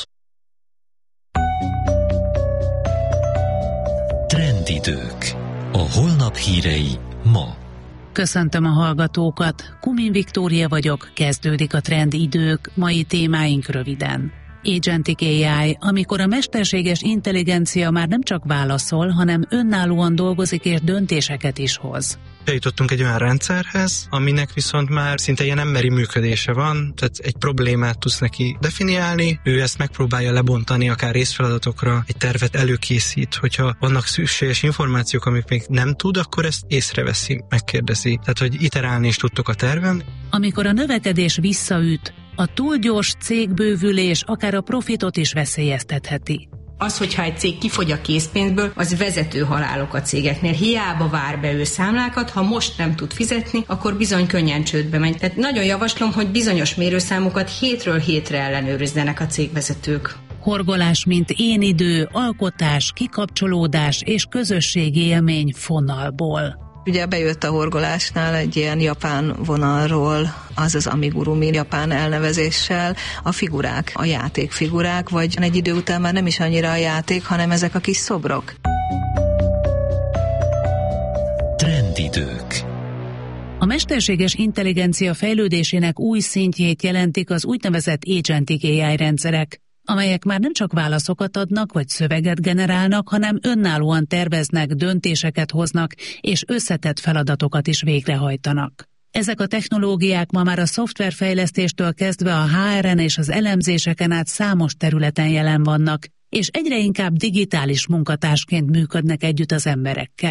Trendidők. A holnap hírei ma. Köszöntöm a hallgatókat, Kumin Viktória vagyok, kezdődik a Trendidők, mai témáink röviden. Agentic AI, amikor a mesterséges intelligencia már nem csak válaszol, hanem önállóan dolgozik és döntéseket is hoz. Eljutottunk egy olyan rendszerhez, aminek viszont már szinte ilyen emberi működése van, tehát egy problémát tudsz neki definiálni, ő ezt megpróbálja lebontani akár részfeladatokra, egy tervet előkészít, hogyha vannak szükséges információk, amik még nem tud, akkor ezt észreveszi, megkérdezi. Tehát, hogy iterálni is tudtok a terven. Amikor a növekedés visszaüt, a túl gyors cégbővülés akár a profitot is veszélyeztetheti. Az, hogyha egy cég kifogy a készpénzből, az vezető halálok a cégeknél. Hiába vár be ő számlákat, ha most nem tud fizetni, akkor bizony könnyen csődbe megy. Tehát nagyon javaslom, hogy bizonyos mérőszámokat hétről hétre ellenőrizzenek a cégvezetők. Horgolás, mint én idő, alkotás, kikapcsolódás és közösségi élmény fonalból. Ugye bejött a horgolásnál egy ilyen japán vonalról, az az amigurumi japán elnevezéssel, a figurák, a játékfigurák, vagy egy idő után már nem is annyira a játék, hanem ezek a kis szobrok. Trendidők. A mesterséges intelligencia fejlődésének új szintjét jelentik az úgynevezett Agentic AI rendszerek, amelyek már nem csak válaszokat adnak vagy szöveget generálnak, hanem önállóan terveznek, döntéseket hoznak és összetett feladatokat is végrehajtanak. Ezek a technológiák ma már a szoftverfejlesztéstől kezdve a HR-en és az elemzéseken át számos területen jelen vannak, és egyre inkább digitális munkatársként működnek együtt az emberekkel.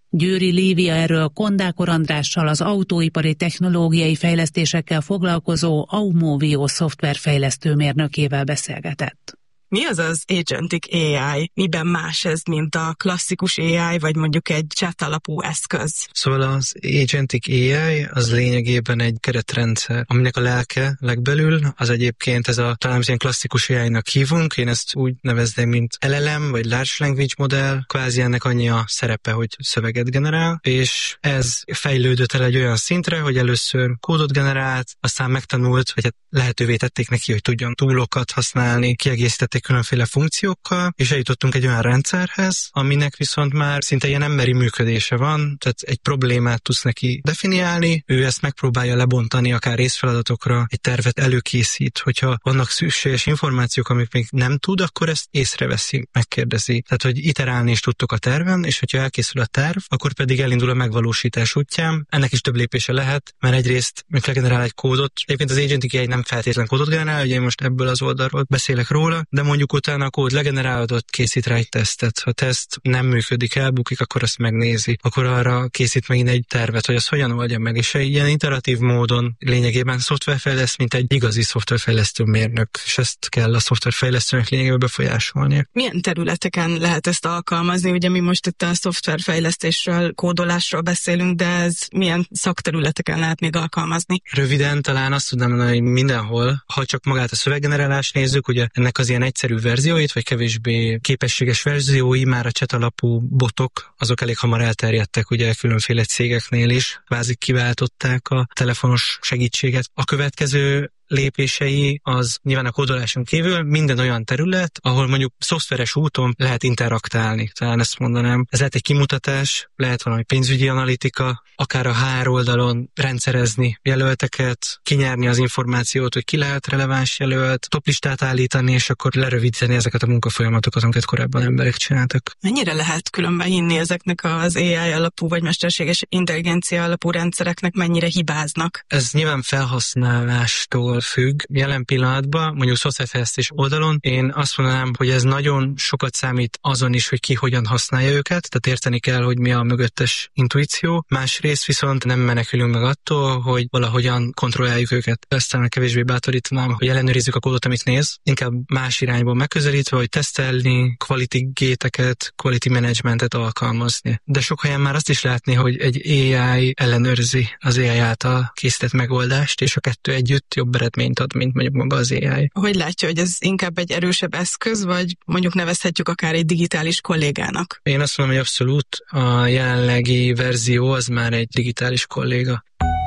Győri Lívia erről Kondákor Andrással, az autóipari technológiai fejlesztésekkel foglalkozó Aumovio szoftverfejlesztő mérnökével beszélgetett. Mi az az Agentic AI? Miben más ez, mint a klasszikus AI, vagy mondjuk egy chat alapú eszköz? Szóval az Agentic AI az lényegében egy keretrendszer, aminek a lelke legbelül az egyébként ez talán ilyen klasszikus AI-nak hívunk, én ezt úgy nevezném, mint LLM, vagy Large Language Model, kvázi ennek annyi a szerepe, hogy szöveget generál, és ez fejlődött el egy olyan szintre, hogy először kódot generált, aztán megtanult, vagy hát lehetővé tették neki, hogy tudjon túlokat használni, kiegészítették különféle funkciókkal, és eljutottunk egy olyan rendszerhez, aminek viszont már szinte ilyen emberi működése van, tehát egy problémát tudsz neki definiálni, ő ezt megpróbálja lebontani akár részfeladatokra, egy tervet előkészít, hogyha vannak szükséges információk, amik még nem tud, akkor ezt észreveszi, megkérdezi. Tehát, hogy iterálni is tudtok a terven, és hogyha elkészül a terv, akkor pedig elindul a megvalósítás útján. Ennek is több lépése lehet, mert egyrészt legenerál egy kódot. Egyébként az Agentic AI nem feltétlen kódot generál, ugye én most ebből az oldalról beszélek róla, de mondjuk utána a kód legenerálódott, készít rá egy tesztet. Ha a teszt nem működik, elbukik, akkor azt megnézi. Akkor arra készít megint egy tervet, hogy az hogyan oldja meg. És egy ilyen iteratív módon lényegében szoftverfejleszt, mint egy igazi szoftverfejlesztő mérnök, és ezt kell a szoftverfejlesztőnek lényegében befolyásolnia. Milyen területeken lehet ezt alkalmazni? Ugye mi most itt a szoftverfejlesztésről, kódolásról beszélünk, de ez milyen szakterületeken lehet még alkalmazni? Röviden talán azt tudnám mondani, hogy mindenhol, ha csak magát a szöveggenerálást nézzük, ugye ennek az ilyen egyszerű verzióit, vagy kevésbé képességes verziói, már a chat alapú botok, azok elég hamar elterjedtek, ugye különféle cégeknél is, kvázi kiváltották a telefonos segítséget. A következő lépései az nyilván a kódoláson kívül minden olyan terület, ahol mondjuk szoftveres úton lehet interaktálni. Talán ezt mondanám. Ez lehet egy kimutatás, lehet valami pénzügyi analitika, akár a HR oldalon rendszerezni jelölteket, kinyerni az információt, hogy ki lehet releváns jelölt, toplistát állítani, és akkor lerövidíteni ezeket a munkafolyamatokat, amiket korábban emberek csináltak. Mennyire lehet különben hinni ezeknek az AI alapú vagy mesterséges intelligencia alapú rendszereknek, mennyire hibáznak? Ez nyilván felhasználástól függ. Jelen pillanatban, mondjuk szoftverfejlesztés oldalon, én azt mondanám, hogy ez nagyon sokat számít azon is, hogy ki hogyan használja őket, tehát érteni kell, hogy mi a mögöttes intuíció. Másrészt viszont nem menekülünk meg attól, hogy valahogyan kontrolláljuk őket. Aztán kevésbé bátorítanám, hogy ellenőrizzük a kódot, amit néz, inkább más irányból megközelítve, hogy tesztelni, quality gate-eket, quality managementet alkalmazni. De sok helyen már azt is látni, hogy egy AI ellenőrzi az AI által készített megoldást, és a kettő együtt jobb eredményt ad, mint mondjuk maga az AI. Hogy látja, hogy ez inkább egy erősebb eszköz, vagy mondjuk nevezhetjük akár egy digitális kollégának? Én azt mondom, hogy abszolút a jelenlegi verzió az már egy digitális kolléga.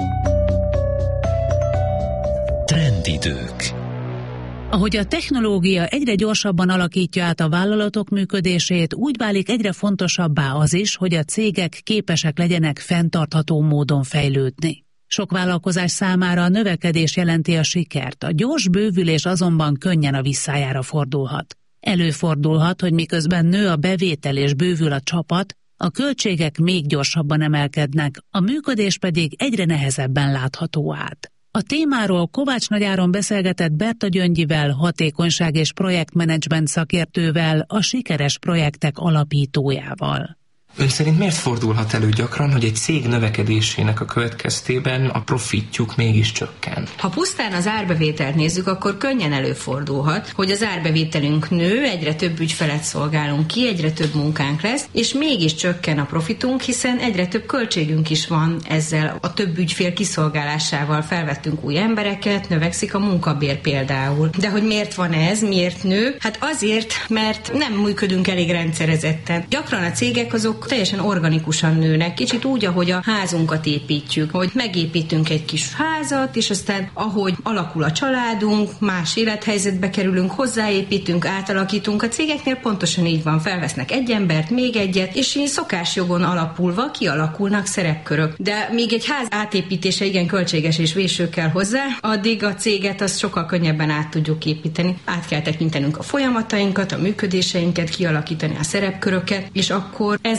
Trendidők. Ahogy a technológia egyre gyorsabban alakítja át a vállalatok működését, úgy válik egyre fontosabbá az is, hogy a cégek képesek legyenek fenntartható módon fejlődni. Sok vállalkozás számára a növekedés jelenti a sikert, a gyors bővülés azonban könnyen a visszájára fordulhat. Előfordulhat, hogy miközben nő a bevétel és bővül a csapat, a költségek még gyorsabban emelkednek, a működés pedig egyre nehezebben látható át. A témáról Kovács Nagy Áron beszélgetett Berta Gyöngyivel, hatékonyság és projektmenedzsment szakértővel, a Sikeres Projektek alapítójával. Ön szerint miért fordulhat elő gyakran, hogy egy cég növekedésének a következtében a profitjuk mégis csökken? Ha pusztán az árbevételt nézzük, akkor könnyen előfordulhat, hogy az árbevételünk nő, egyre több ügyfelet szolgálunk ki, egyre több munkánk lesz, és mégis csökken a profitunk, hiszen egyre több költségünk is van ezzel a több ügyfél kiszolgálásával. Felvettünk új embereket, növekszik a munkabér például. De hogy miért van ez, miért nő? Hát azért, mert nem működünk elég rendszerezetten. Gyakran a cégek azok teljesen organikusan nőnek, kicsit úgy, ahogy a házunkat építjük, hogy megépítünk egy kis házat, és aztán ahogy alakul a családunk, más élethelyzetbe kerülünk, hozzáépítünk, átalakítunk. A cégeknél pontosan így van, felvesznek egy embert, még egyet, és így szokásjogon alapulva kialakulnak szerepkörök. De míg egy ház átépítése igen költséges és véső kell hozzá, addig a céget azt sokkal könnyebben át tudjuk építeni. Át kell tekintenünk a folyamatainkat, a működéseinket, kialakítani a szerepköröket, és akkor ez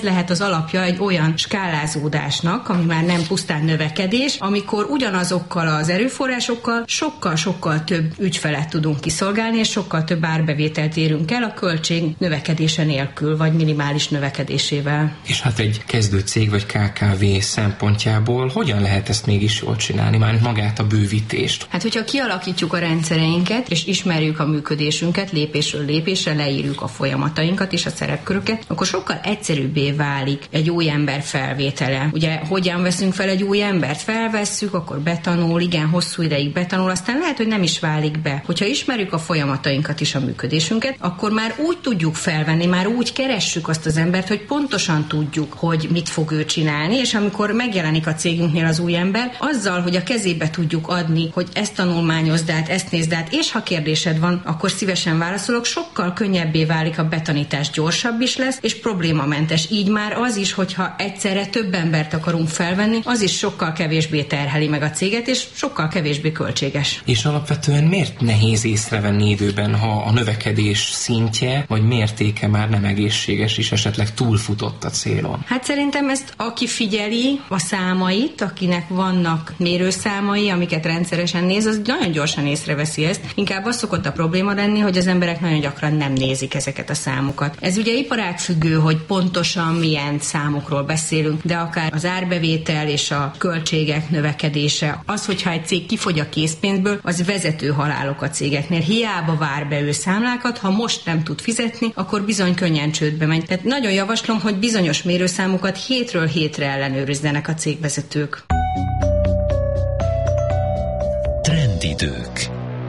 lehet az alapja egy olyan skálázódásnak, ami már nem pusztán növekedés, amikor ugyanazokkal az erőforrásokkal sokkal-sokkal több ügyfelet tudunk kiszolgálni, és sokkal több árbevételt érünk el a költség növekedése nélkül, vagy minimális növekedésével. És hát egy kezdő cég vagy KKV szempontjából hogyan lehet ezt mégis jól csinálni, már magát a bővítést? Hát, hogyha kialakítjuk a rendszereinket, és ismerjük a működésünket, lépésről lépésre leírjuk a folyamatainkat és a szerepköröket, akkor sokkal egyszerűbbé válik egy új ember felvétele. Ugye, hogyan veszünk fel egy új embert? Felvesszük, akkor betanul, igen, hosszú ideig betanul, aztán lehet, hogy nem is válik be. Hogyha ismerjük a folyamatainkat és a működésünket, akkor már úgy tudjuk felvenni, már úgy keressük azt az embert, hogy pontosan tudjuk, hogy mit fog ő csinálni, és amikor megjelenik a cégünknél az új ember, azzal, hogy a kezébe tudjuk adni, hogy ezt tanulmányozd át, ezt nézd át, és ha kérdésed van, akkor szívesen válaszolok, sokkal könnyebbé válik a betanítás, gyorsabb is lesz, és problémamentes. Így már az is, hogyha egyszerre több embert akarunk felvenni, az is sokkal kevésbé terheli meg a céget, és sokkal kevésbé költséges. És alapvetően miért nehéz észrevenni időben, ha a növekedés szintje vagy mértéke már nem egészséges, és esetleg túlfutott a célon? Hát szerintem ezt aki figyeli a számait, akinek vannak mérőszámai, amiket rendszeresen néz, az nagyon gyorsan észreveszi ezt. Inkább az szokott a probléma lenni, hogy az emberek nagyon gyakran nem nézik ezeket a számokat. Ez ugye iparágfüggő, hogy pontosan milyen számokról beszélünk, de akár az árbevétel és a költségek növekedése, az, hogyha egy cég kifogy a készpénzből, az vezető halálok a cégeknél. Hiába vár be ő számlákat, ha most nem tud fizetni, akkor bizony könnyen csődbe megy. Tehát nagyon javaslom, hogy bizonyos mérőszámokat hétről hétre ellenőrizzenek a cégvezetők. Trendidők.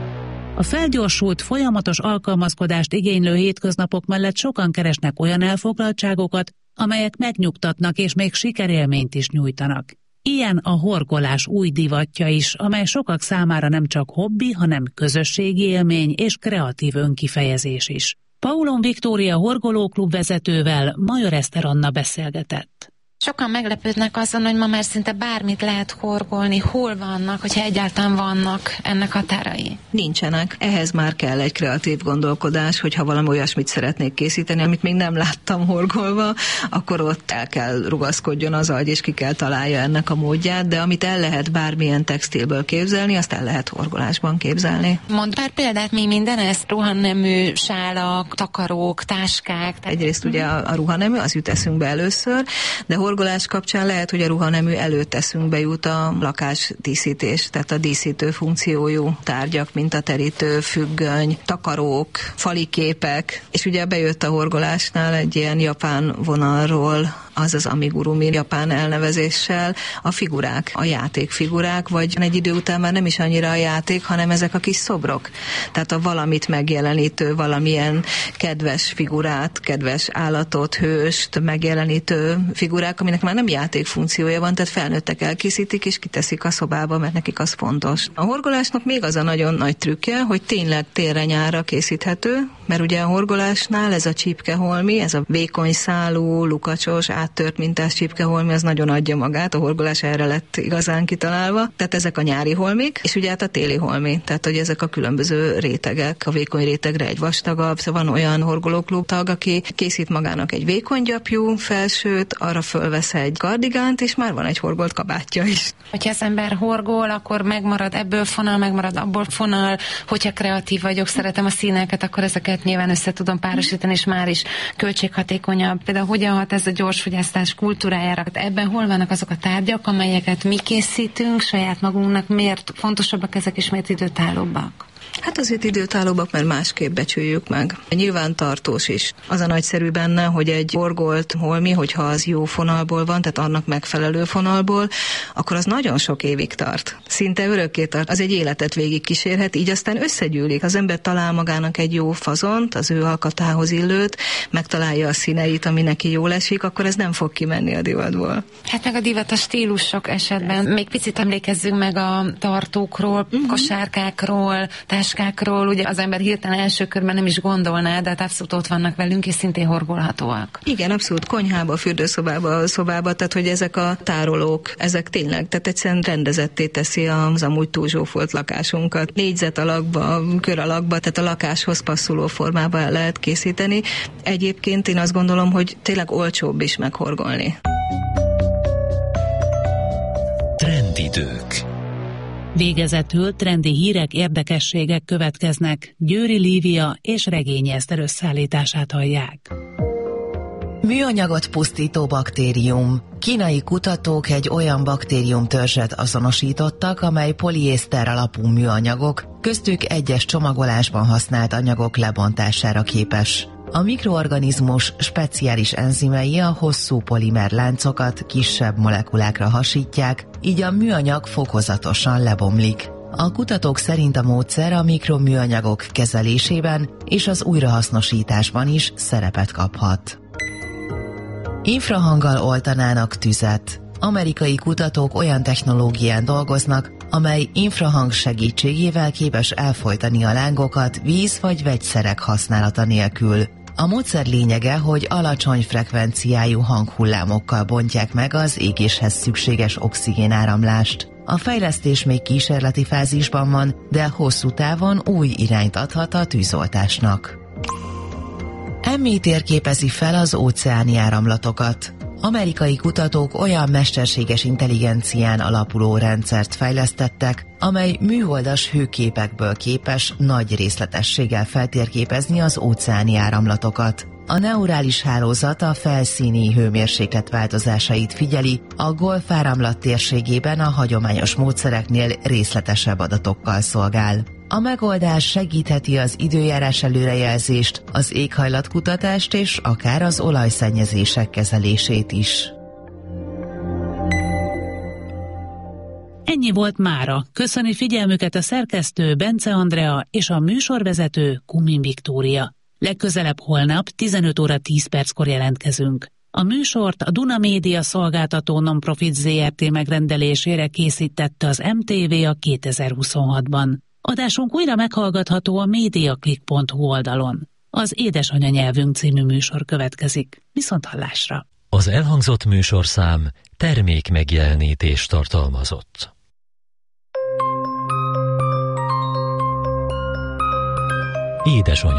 A felgyorsult, folyamatos alkalmazkodást igénylő hétköznapok mellett sokan keresnek olyan elfoglaltságokat, amelyek megnyugtatnak és még sikerélményt is nyújtanak. Ilyen a horgolás új divatja is, amely sokak számára nem csak hobbi, hanem közösségi élmény és kreatív önkifejezés is. Paulon Viktória horgolóklub vezetővel Major Eszter Anna beszélgetett. Sokan meglepődnek azon, hogy ma már szinte bármit lehet horgolni, hol vannak, hogyha egyáltalán vannak ennek határai. Nincsenek. Ehhez már kell egy kreatív gondolkodás, hogyha valami olyasmit szeretnék készíteni, amit még nem láttam horgolva, akkor ott el kell rugaszkodjon az agy, és ki kell találja ennek a módját, de amit el lehet bármilyen textilből képzelni, azt el lehet horgolásban képzelni. Mondd pár példát, mi minden ez? Ruhanemű, sálak, takarók, táskák. Egyrészt ugye a ruhanemű, az jut eszünkbe először, de horgolás kapcsán lehet, hogy a ruhanemű előtt eszünkbe jut a lakásdíszítés, tehát a díszítő funkciójú tárgyak, mint a terítő, függöny, takarók, fali képek, és ugye bejött a horgolásnál egy ilyen japán vonalról az az amigurumi japán elnevezéssel a figurák, a játékfigurák, vagy egy idő után már nem is annyira a játék, hanem ezek a kis szobrok. Tehát a valamit megjelenítő, valamilyen kedves figurát, kedves állatot, hőst megjelenítő figurák, aminek már nem játékfunkciója van, tehát felnőttek elkészítik és kiteszik a szobába, mert nekik az fontos. A horgolásnak még az a nagyon nagy trükkje, hogy tényleg térre nyárra készíthető, mert ugye a horgolásnál ez a csípkeholmi, ez a vékony szálú, lukacsos, áttört mintás csípkeholmi, az nagyon adja magát, a horgolás erre lett igazán kitalálva. Tehát ezek a nyári holmik, és ugye hát a téli holmi, tehát hogy ezek a különböző rétegek, a vékony rétegre egy vastagabb, szóval van olyan horgolóklub tag, aki készít magának egy vékony gyapjú felsőt, arra fölvesz egy kardigánt, és már van egy horgolt kabátja is. Hogyha az ember horgol, akkor megmarad ebből fonal, megmarad abból fonal, hogyha kreatív vagyok, szeretem a színeket, akkor ezeket nyilván össze tudom párosítani, és már is költséghatékonyabb. Például hogyan hat ez a gyorsfogyasztás kultúrájára? Ebben hol vannak azok a tárgyak, amelyeket mi készítünk saját magunknak, miért fontosabbak ezek, és miért időtállóbbak? Hát azért időtállóbbak, mert másképp becsüljük meg. Nyilván tartós is. Az a nagyszerű benne, hogy egy horgolt holmi, hogyha az jó fonalból van, tehát annak megfelelő fonalból, akkor az nagyon sok évig tart. Szinte örökké tart. Az egy életet végig kísérhet, így aztán összegyűlik. Az ember talál magának egy jó fazont, az ő alkatához illőt, megtalálja a színeit, ami neki jól esik, akkor ez nem fog kimenni a divatból. Hát meg a divat a stílusok esetben. Még picit emlékezzünk meg a tartókról, kosárkákról, táskákról ugye az ember hirtelen első körben nem is gondolná, de hát abszolút ott vannak velünk, és szintén horgolhatóak. Igen, abszolút konyhába, fürdőszobába, szobába, tehát hogy ezek a tárolók, ezek tényleg, tehát egyszerűen rendezetté teszi az amúgy túlzsúfolt lakásunkat. Négyzet alakba, kör alakba, tehát a lakáshoz passzoló formába el lehet készíteni. Egyébként én azt gondolom, hogy tényleg olcsóbb is meghorgolni. Trendidők. Végezetül trendi hírek, érdekességek következnek. Győri Lívia és Regényi Eszter összeállítását hallják. Műanyagot pusztító baktérium. Kínai kutatók egy olyan baktériumtörzset azonosítottak, amely poliészter alapú műanyagok, köztük egyes csomagolásban használt anyagok lebontására képes. A mikroorganizmus speciális enzimei a hosszú polimer láncokat kisebb molekulákra hasítják, így a műanyag fokozatosan lebomlik. A kutatók szerint a módszer a mikroműanyagok kezelésében és az újrahasznosításban is szerepet kaphat. Infrahanggal oltanának tüzet. Amerikai kutatók olyan technológián dolgoznak, amely infrahang segítségével képes elfojtani a lángokat víz vagy vegyszerek használata nélkül. A módszer lényege, hogy alacsony frekvenciájú hanghullámokkal bontják meg az égéshez szükséges oxigénáramlást. A fejlesztés még kísérleti fázisban van, de hosszú távon új irányt adhat a tűzoltásnak. MI térképezi fel az óceáni áramlatokat. Amerikai kutatók olyan mesterséges intelligencián alapuló rendszert fejlesztettek, amely műholdas hőképekből képes nagy részletességgel feltérképezni az óceáni áramlatokat. A neurális hálózat a felszíni hőmérséklet változásait figyeli, a Golf áramlat térségében a hagyományos módszereknél részletesebb adatokkal szolgál. A megoldás segítheti az időjárás előrejelzést, az éghajlatkutatást és akár az olajszennyezések kezelését is. Ennyi volt mára. Köszöni figyelmüket a szerkesztő Bence Andrea és a műsorvezető Kumin Viktória. Legközelebb holnap 15 óra 10 perckor jelentkezünk. A műsort a Duna Média szolgáltató non-profit ZRT megrendelésére készítette az MTV a 2026-ban. Adásunk újra meghallgatható a mediaclick.hu oldalon. Az Édesanyanyelvünk című műsor következik. Viszonthallásra! Az elhangzott műsorszám termék megjelenítést tartalmazott. Édesanyanyelv.